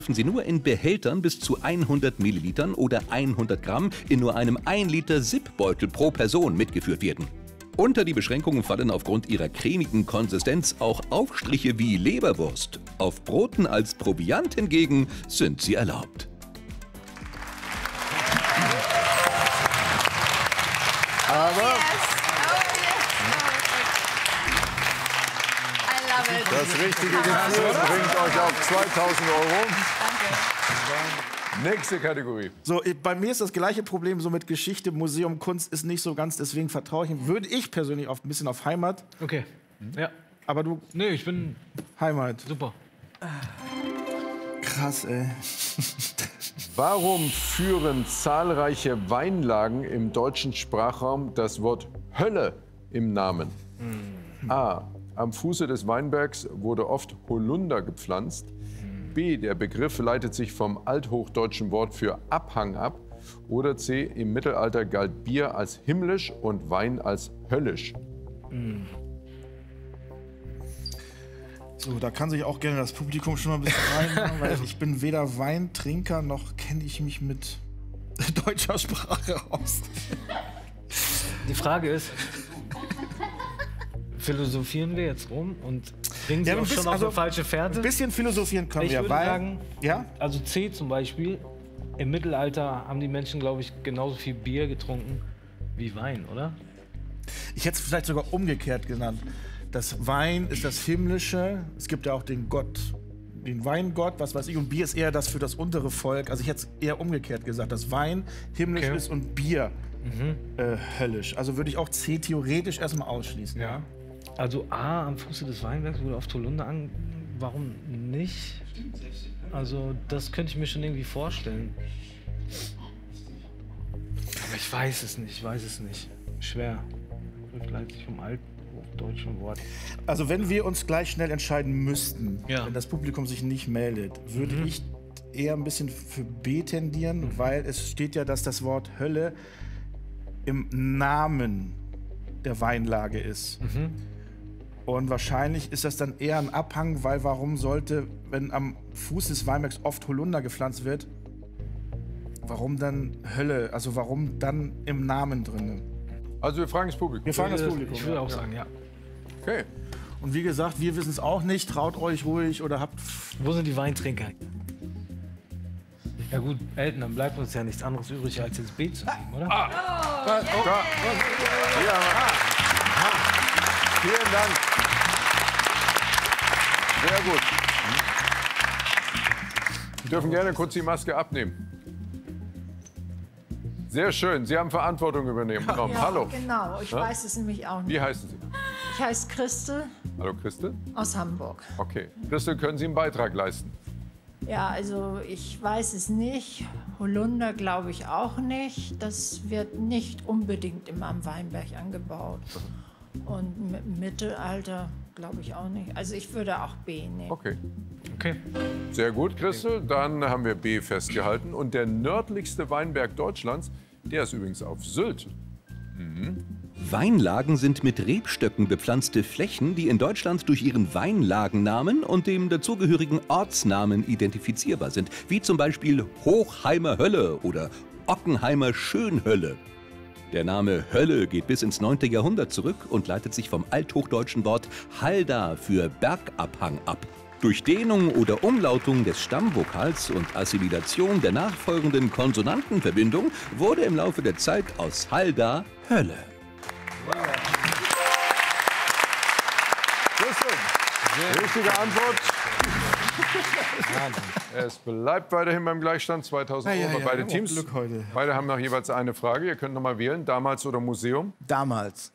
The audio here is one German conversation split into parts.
dürfen sie nur in Behältern bis zu 100 Millilitern oder 100 Gramm in nur einem 1 Liter Zip-Beutel pro Person mitgeführt werden. Unter die Beschränkungen fallen aufgrund ihrer cremigen Konsistenz auch Aufstriche wie Leberwurst. Auf Broten als Proviant hingegen sind sie erlaubt. Aber das richtige Gefühl bringt euch auf 2.000 Euro. Danke. Nächste Kategorie. So, bei mir ist das gleiche Problem so mit Geschichte, Museum, Kunst ist nicht so ganz, deswegen vertraue ich, würde ich persönlich ein bisschen auf Heimat. Okay. Ja. Aber du? Nee, ich bin Heimat. super. Krass, ey. Warum führen zahlreiche Weinlagen im deutschen Sprachraum das Wort Hölle im Namen? A. Am Fuße des Weinbergs wurde oft Holunder gepflanzt. B. Der Begriff leitet sich vom althochdeutschen Wort für Abhang ab. Oder C. Im Mittelalter galt Bier als himmlisch und Wein als höllisch. So, da kann sich auch gerne das Publikum schon mal ein bisschen reinmachen, weil ich bin weder Weintrinker noch kenne ich mich mit deutscher Sprache aus. Die Frage ist, philosophieren wir jetzt rum und bringen sie Ja, auch schon auf eine falsche Ein Fährte? bisschen philosophieren können Ich wir, würde weil... sagen, ja? also C zum Beispiel, im Mittelalter haben die Menschen, glaube ich, genauso viel Bier getrunken wie Wein, oder? Ich hätte es vielleicht sogar umgekehrt genannt. Das Wein ist das Himmlische. Es gibt ja auch den Gott, den Weingott, was weiß ich. Und Bier ist eher das für das untere Volk. Also ich hätte es eher umgekehrt gesagt, dass Wein himmlisch ist und Bier höllisch. Also würde ich auch C theoretisch erstmal ausschließen. Ja. Also A, am Fuße des Weinbergs wurde oft Holunder an. Warum nicht? Also das könnte ich mir schon irgendwie vorstellen. Aber ich weiß es nicht, Schwer. Vielleicht sich vom althochdeutschen Wort. Also wenn wir uns gleich schnell entscheiden müssten, Ja. wenn das Publikum sich nicht meldet, würde ich eher ein bisschen für B tendieren, weil es steht ja, dass das Wort Hölle im Namen der Weinlage ist. Und wahrscheinlich ist das dann eher ein Abhang, weil warum sollte, wenn am Fuß des Weinbergs oft Holunder gepflanzt wird, warum dann Hölle, also warum dann im Namen drin? Also wir fragen das Publikum. Wir fragen das Publikum. Ich würde auch sagen, ja. Okay. Und wie gesagt, wir wissen es auch nicht, traut euch ruhig oder habt... Wo sind die Weintrinker? Ja gut, Elton, dann bleibt uns ja nichts anderes übrig, als ins B zu geben, oder? Da. Ja. Vielen Dank. Sehr gut. Sie dürfen gerne kurz die Maske abnehmen. Sehr schön. Sie haben Verantwortung übernommen. Ja, Hallo. genau. Ich weiß es nämlich auch nicht. Wie heißen Sie? Ich heiße Christel Hallo, Christel. aus Hamburg. Okay. Christel, können Sie einen Beitrag leisten? Ja, also ich weiß es nicht. Holunder glaube ich auch nicht. Das wird nicht unbedingt immer am Weinberg angebaut. Und im Mittelalter glaube ich auch nicht. Also ich würde auch B nehmen. Okay. Okay. Sehr gut, Christel. Dann haben wir B festgehalten. Und der nördlichste Weinberg Deutschlands, der ist übrigens auf Sylt. Weinlagen sind mit Rebstöcken bepflanzte Flächen, die in Deutschland durch ihren Weinlagennamen und dem dazugehörigen Ortsnamen identifizierbar sind, wie zum Beispiel Hochheimer Hölle oder Ockenheimer Schönhölle. Der Name Hölle geht bis ins 9. Jahrhundert zurück und leitet sich vom althochdeutschen Wort Halda für Bergabhang ab. Durch Dehnung oder Umlautung des Stammvokals und Assimilation der nachfolgenden Konsonantenverbindung wurde im Laufe der Zeit aus Halda Hölle. Christel, richtige Antwort. Es bleibt weiterhin beim Gleichstand, 2.000 Euro bei beide Teams. Glück heute. Beide haben noch jeweils eine Frage. Ihr könnt noch mal wählen, damals oder Museum. Damals.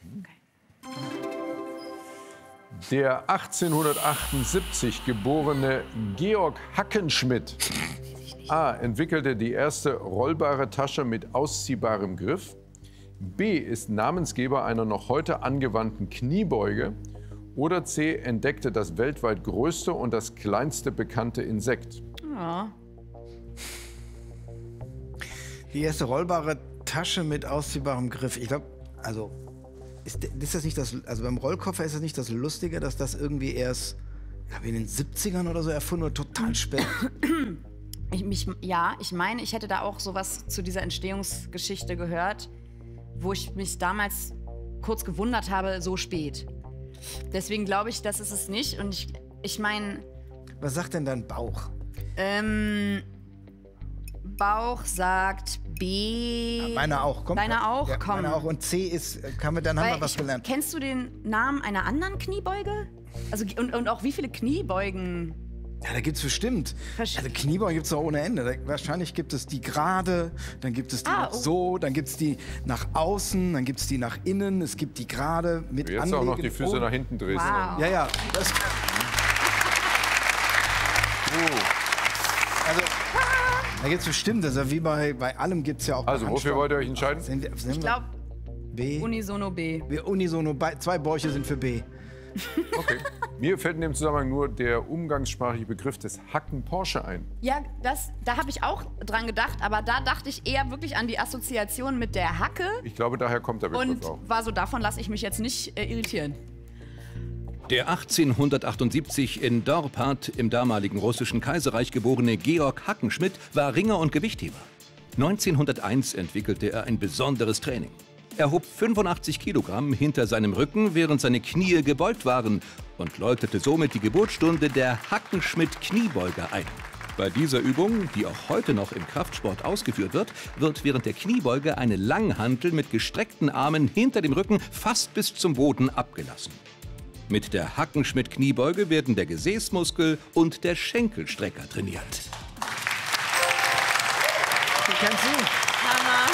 Der 1878 geborene Georg Hackenschmidt A. entwickelte die erste rollbare Tasche mit ausziehbarem Griff. B. ist Namensgeber einer noch heute angewandten Kniebeuge. Oder C. entdeckte das weltweit größte und das kleinste bekannte Insekt. Ja. Die erste rollbare Tasche mit ausziehbarem Griff. Ich glaube, also ist das nicht das, also beim Rollkoffer ist das nicht das Lustige, dass das irgendwie erst Habe ich in den 70ern oder so erfunden oder total spät? Ich meine, ich hätte da auch sowas zu dieser Entstehungsgeschichte gehört, wo ich mich damals kurz gewundert habe, so spät. Deswegen glaube ich, das ist es nicht. Und ich meine... Was sagt denn dein Bauch? Bauch sagt B. Ja, meiner auch. Komm, Deiner auch? Ja, Komm. meiner auch. Und C ist, dann haben wir was gelernt. Kennst du den Namen einer anderen Kniebeuge? Also, und auch wie viele Kniebeugen? Ja, da gibt's bestimmt. Also Kniebeugen gibt's auch ohne Ende. Wahrscheinlich gibt es die gerade, dann gibt es die so, dann gibt's die nach außen, dann gibt's die nach innen, es gibt die gerade mit Jetzt Anlegen. auch noch die Füße nach hinten drehst. Wow. Ja. Also, da gibt's bestimmt, also wie bei allem gibt's ja auch... Also, wofür wollt ihr euch entscheiden? Ich glaube, B. Unisono B. Unisono, 2 Bäuche sind für B. Okay. Mir fällt in dem Zusammenhang nur der umgangssprachliche Begriff des Hacken Porsche ein. Ja, da habe ich auch dran gedacht, aber da dachte ich eher wirklich an die Assoziation mit der Hacke. Ich glaube, daher kommt der Begriff Und auch. war so, davon lasse ich mich jetzt nicht irritieren. Der 1878 in Dorpat im damaligen russischen Kaiserreich geborene Georg Hackenschmidt war Ringer und Gewichtheber. 1901 entwickelte er ein besonderes Training. Er hob 85 Kilogramm hinter seinem Rücken, während seine Knie gebeugt waren und läutete somit die Geburtsstunde der Hackenschmidt-Kniebeuger ein. Bei dieser Übung, die auch heute noch im Kraftsport ausgeführt wird während der Kniebeuge eine Langhantel mit gestreckten Armen hinter dem Rücken fast bis zum Boden abgelassen. Mit der Hackenschmidt-Kniebeuge werden der Gesäßmuskel und der Schenkelstrecker trainiert. Die kennst du? Hammer.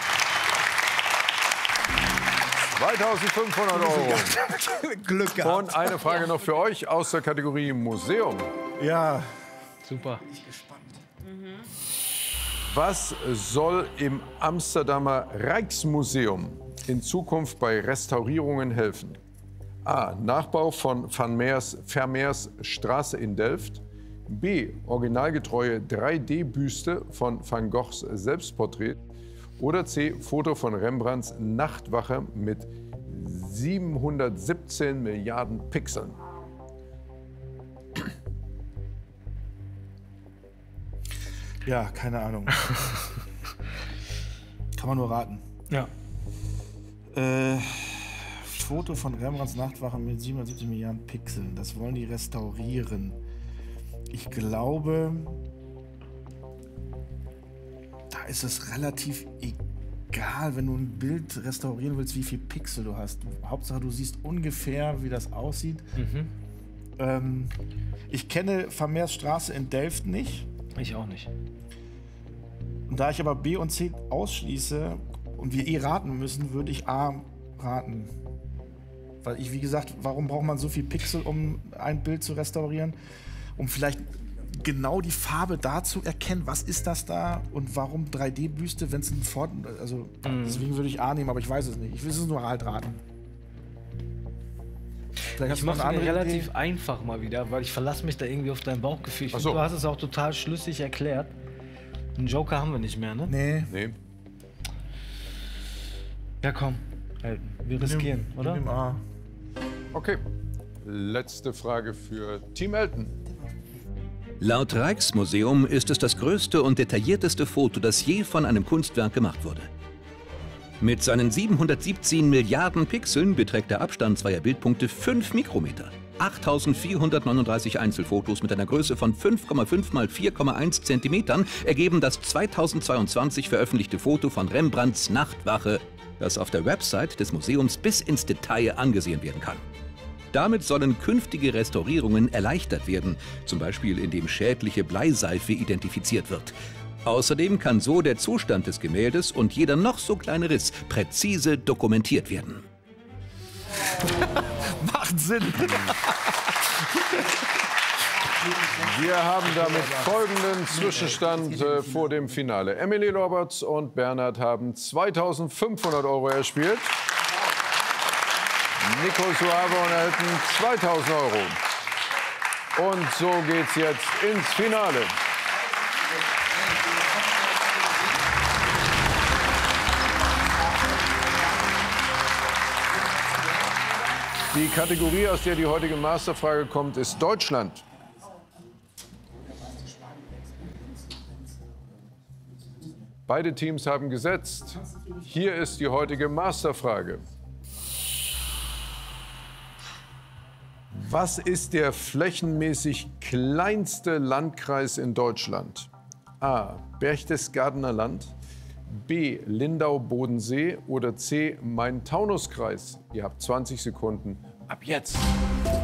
2.500 Euro. Glück gehabt. Und eine Frage noch für euch aus der Kategorie Museum. Ja, Super. Was soll im Amsterdamer Rijksmuseum in Zukunft bei Restaurierungen helfen? A. Nachbau von Vermeers Straße in Delft. B. Originalgetreue 3D-Büste von Van Goghs Selbstporträt. Oder C. Foto von Rembrandts Nachtwache mit 717 Milliarden Pixeln. ja, keine Ahnung. Kann man nur raten. Ja. Foto von Rembrandts Nachtwache mit 770 Milliarden Pixeln. Das wollen die restaurieren. Ich glaube, da ist es relativ egal, wenn du ein Bild restaurieren willst, wie viel Pixel du hast. Hauptsache, du siehst ungefähr, wie das aussieht. Ich kenne Vermeers Straße in Delft nicht. Ich auch nicht. Und da ich aber B und C ausschließe und wir raten müssen, würde ich A raten. Weil ich, wie gesagt, warum braucht man so viel Pixel, um ein Bild zu restaurieren? Um vielleicht genau die Farbe da zu erkennen, was ist das da und warum 3D-Büste, wenn es ein deswegen würde ich A nehmen, aber ich weiß es nicht. Ich will es nur halt raten. Ich mache es mir relativ einfach mal wieder, weil ich verlasse mich da irgendwie auf dein Bauchgefühl. Ich finde, du hast es auch total schlüssig erklärt. Einen Joker haben wir nicht mehr, ne? Nee. Ja, komm. Wir riskieren, oder? Nimm A. Okay. Letzte Frage für Team Elton. Laut Rijksmuseum ist es das größte und detaillierteste Foto, das je von einem Kunstwerk gemacht wurde. Mit seinen 717 Milliarden Pixeln beträgt der Abstand zweier Bildpunkte 5 Mikrometer. 8.439 Einzelfotos mit einer Größe von 5,5 mal 4,1 Zentimetern ergeben das 2022 veröffentlichte Foto von Rembrandts Nachtwache, das auf der Website des Museums bis ins Detail angesehen werden kann. Damit sollen künftige Restaurierungen erleichtert werden, zum Beispiel indem schädliche Bleiseife identifiziert wird. Außerdem kann so der Zustand des Gemäldes und jeder noch so kleine Riss präzise dokumentiert werden. Macht Sinn. Wir haben damit folgenden Zwischenstand vor dem Finale. Emily Roberts und Bernhard haben 2.500 Euro erspielt. Nico Suave und Elton 2.000 Euro. Und so geht's jetzt ins Finale. Die Kategorie, aus der die heutige Masterfrage kommt, ist Deutschland. Beide Teams haben gesetzt. Hier ist die heutige Masterfrage. Was ist der flächenmäßig kleinste Landkreis in Deutschland? A. Berchtesgadener Land, B. Lindau-Bodensee oder C. Main-Taunus-Kreis? Ihr habt 20 Sekunden ab jetzt.